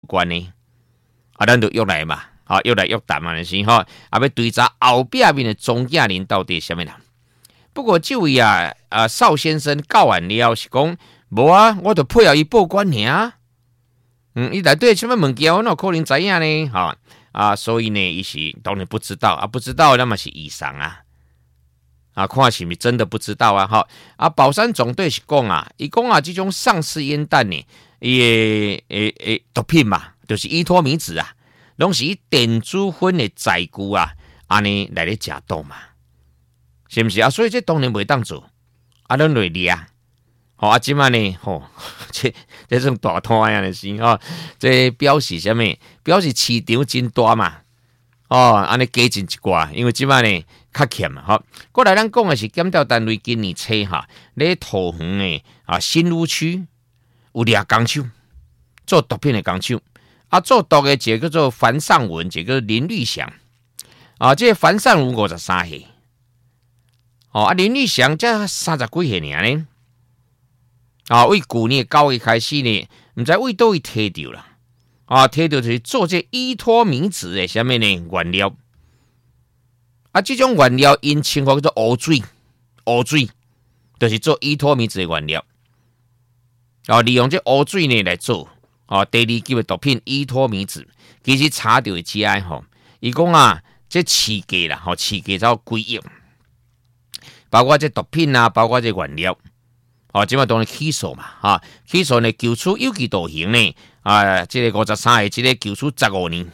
关呢？咱就约来嘛，约来约谈嘛，是吼，要对查后壁面的庄稼人到底是什么人？不过这位邵先生教完了是讲，无啊，我就配合伊报关尔。伊内底什么物件，我哪可能知影呢？所以呢，伊是当然不知道不知道那么是以上看是咪真的不知道宝山总队是讲伊讲这种丧尸烟弹呢，毒品嘛，就是依托米子拢是以电子烟的载具安尼来咧食毒嘛，是不是所以这当然袂当做咱来掠即摆呢这种大摊样的是这表示什么？表示市场真大嘛安尼加进一寡，因为即摆呢较欠嘛过来咱讲的是检调单位今年初咧桃园的新屋区有俩工手做毒品的工手做毒的一个叫做樊尚文，一个林玉祥这个樊尚文53岁林玉祥才30几岁尔呢为去年9月开始呢，唔知为倒位摕到啦摕到就是做这依托米子的什么呢原料这种原料因称呼叫做乌水，就是做依托米子的原料利用这乌水呢来做第2级的毒品依托米子，其实查到的只伊讲这市价啦市价才几亿，包括这毒品包括这原料即摆当然起诉嘛起诉呢求处有期徒刑呢这个53岁这个求处15年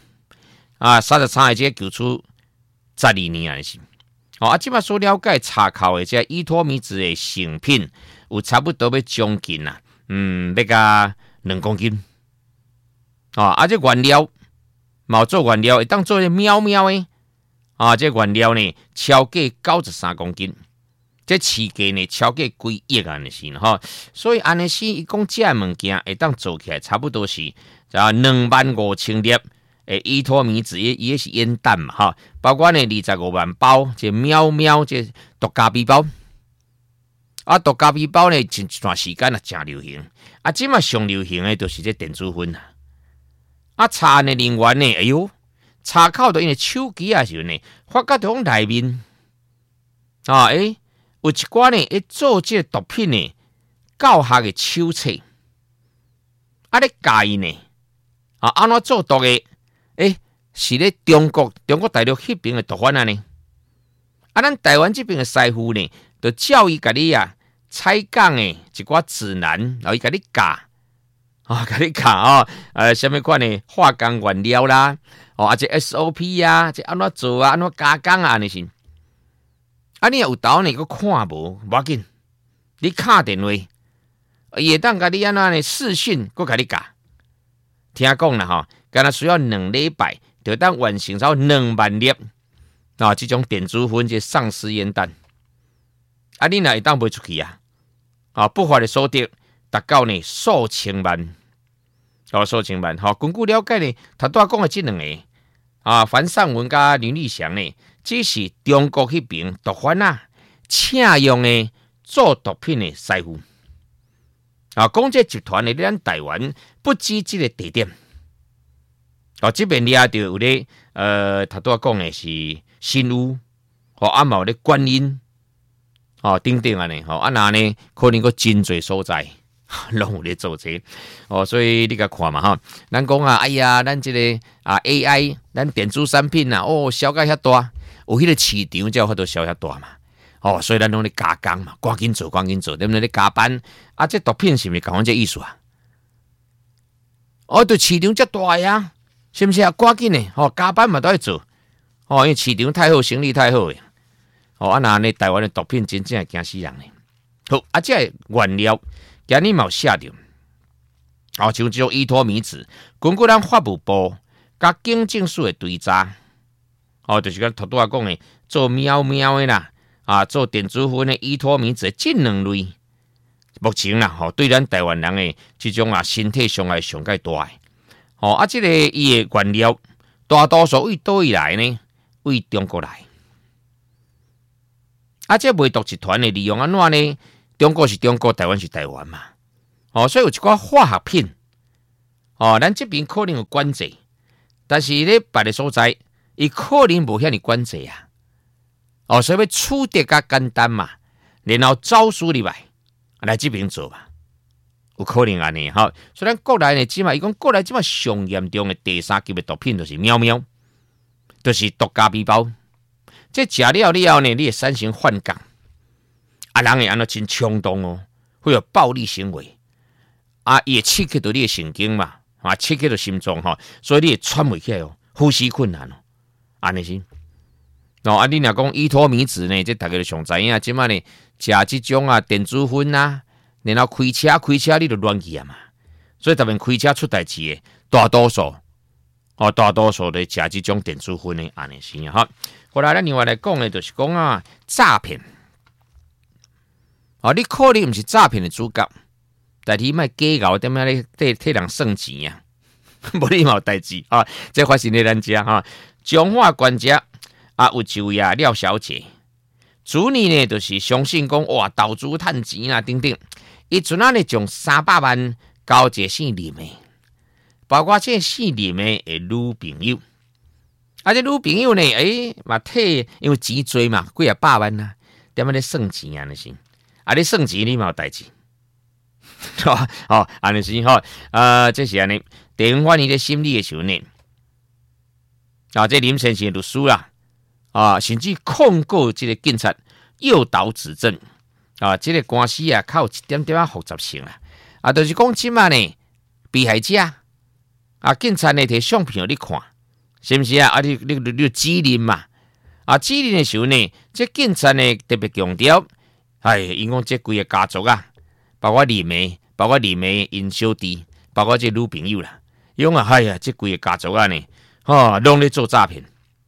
33岁这个求处12年是即摆所了解查扣的这依托米子的成品有差不多要将近要甲2公斤这原料毛做原料会当做喵喵的这原料呢超过93公斤，这市价呢超过几亿是所以安尼是伊讲这物件会当做起来差不多是25000粒的依托米子，伊是烟弹嘛包括呢25万包这喵喵这毒咖啡包毒咖啡包呢一段时间真流行即嘛上流行的就是这电子烟查呢人员呢查扣到因的手机时候呢发觉到内面有一寡呢做这毒品呢教学的手册咧教伊呢安怎做毒的是咧中国大陆迄边的毒贩呢咱台湾这边的师傅呢就教伊甲你采讲的一寡指南，然后伊甲你教甲你教什么款的化工原料啦这 SOP 这安怎做安怎加工安尼是你有斗呢，佮看无要紧，你敲电话，伊会当甲你安怎呢视讯，佮甲你教。听讲啦敢若需要2礼拜，就当完成超2万粒这种电子烟这丧尸烟弹。你若会当卖出去不法的所得达到呢数千万，数千万。根据了解呢，头拄讲的这2个樊尚文甲林立祥呢。这是中国那边毒贩请用的做毒品的师傅讲这集团的咱台湾不止这个地点这边抓到有咧头拄讲的是新屋嘛有咧观音等等安尼那呢可能个真侪所在拢有咧做这所以你甲看嘛咱讲哎呀咱这个AI 咱电子产品销到遐大有迄个市场才有法度销遐大嘛所以咱拢咧加工嘛，赶紧做，对不对？咧加班这毒品是毋是讲这意思对市场遮大呀，是毋是赶紧的加班嘛都要做因为市场太好，生意太好诶那呢台湾的毒品真正惊死人咧。好这原料今日嘛有写着像这种依托米子，根据咱法务部甲警政署的追查就是甲头拄讲的做喵喵的啦做电子烟的依托米子这2类，目前啦对咱台湾人的这种身体伤害上介大的这个伊的原料大多数为倒位来呢？为中国来这卖毒集团的利用安怎呢？中国是中国，台湾是台湾嘛所以有一寡化学品咱这边可能有管制，但是咧别的所在，伊可能无遐尼管制啊。所以要处理较简单嘛，然后招数入来这边做嘛。有可能安尼哈，所以咱国内呢，即嘛伊讲国内即嘛上严重的第3级的毒品就是喵喵，就是毒咖啡包。这食了了后呢，你会产生幻觉，人会安尼真冲动哦，会有暴力行为，也刺激到你的神经嘛，刺激到心脏哈，所以你会喘不起来哦，呼吸困难哦，安尼是。你若讲依托米子呢，这大家就上知影，即嘛呢食即种电子烟啊。然后开车你就乱去嘛，所以特别开车出代志的大多数都食这种电子烟的安尼是哈。后来咱另外来讲的，就是讲诈骗。你可能不是诈骗的主角，但你卖假搞点么咧替人算钱啊，无你冇代志啊。这发生在咱家哈，彰化管家有一位廖小姐，主呢就是相信讲投资趁钱啊等等。伊阵呢从300万交一个姓林的，包括这姓林的女朋友，这女朋友呢，嘛替因为钱多嘛，几百万啊，点么咧算钱啊那是，你算钱你嘛有代志，安尼是吼，这是安尼，地方法院咧审理的时候呢，这林先生律师啦，甚至控告这个警察诱导指证。这个官司较有一点点复杂性啦。就是讲即嘛呢，被害者警察呢摕相片互你看，是不是啊？你指认嘛？指认的时候呢，这警察呢特别强调，因讲这规个家族包括李梅因小弟，包括这女朋友啦，因讲这规个家族呢，拢咧做诈骗，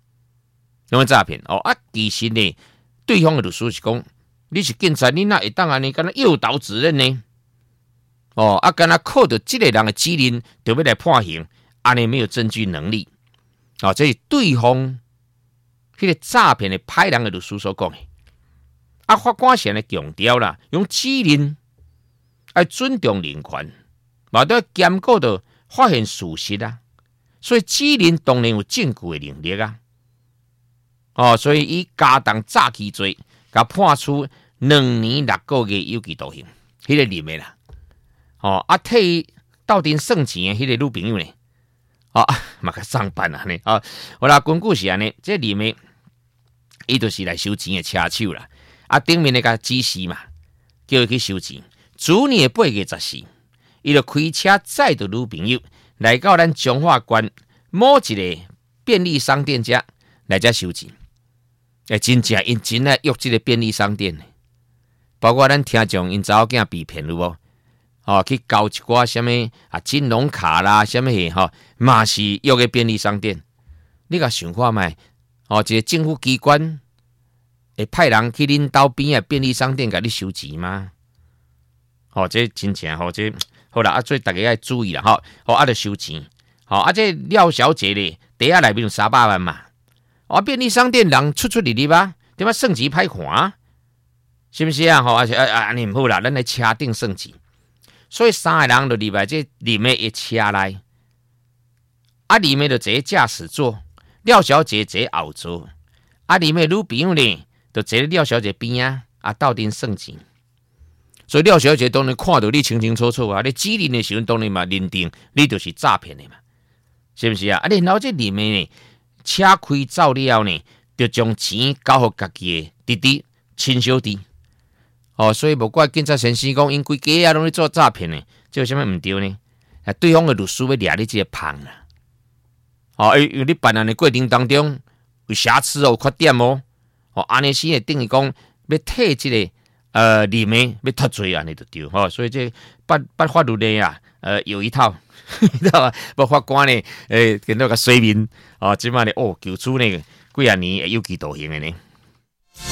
其实呢，对方的律师是讲。你是警察，你哪会当安尼？敢若诱导指认呢？敢若靠着这个人的指认，就要来判刑，安尼没有证据能力。这是对方迄个诈骗的歹人的律师所讲的。法官先来强调啦，用指认要尊重人权，嘛都要兼顾到发现事实啊。所以指认当然有证据的能力啊。所以伊加重诈欺罪。甲判处2年6个月有期徒刑，迄个林的啦，替斗阵算钱的迄个女朋友呢，嘛甲上班啊呢，好啦，根据是安尼，这林的伊就是来收钱的车手啦，顶面那个指示嘛，叫伊去收钱。主年的8月14，伊就开车载着女朋友来到咱彰化县某一个便利商店家来遮收钱。真正因真爱约这个便利商店，包括咱听众因查某囝被骗了无？去交一寡什么金融卡啦，什么嘢嘛是约个便利商店。你甲想看卖？一个政府机关会派人去恁兜边的便利商店甲你收钱吗？这真正这好啦，所以大家要注意啦，就收钱。这廖小姐咧，底下内面有300万嘛。便利商店人出入吧，点解算钱歹看？是不是啊？安尼唔好啦，咱来车顶算钱。所以3个人就入来这里面的车内，里面就坐驾驶座，廖小姐坐后座，里面女朋友呢就坐廖小姐边斗阵算钱。所以廖小姐当然看到你清清楚楚你指认的时候当然嘛认定你就是诈骗的嘛，是不是啊？然后这里面呢？车开走了后呢，就将钱交予家己的弟弟、亲小弟。所以无怪警察先生讲，因规家拢咧做诈骗呢，这有啥物唔对呢？对方的律师要抓你这个胖啦。因为你办案的过程当中有瑕疵有缺点安尼是会等于讲要替这个里面要脱罪安尼就对所以这办法律的有一套。知道吧？法官呢，见到个水面，即摆呢，求处呢，几啊年有期徒刑的呢。